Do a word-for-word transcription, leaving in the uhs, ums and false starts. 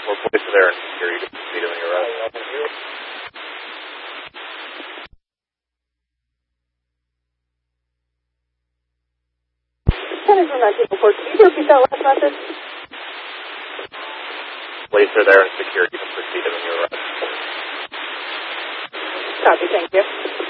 four, police are there and security to proceed on your arrest. ten is nine two four. Can you repeat that last message? Police are there and security to proceed on your arrest. Copy, thank you.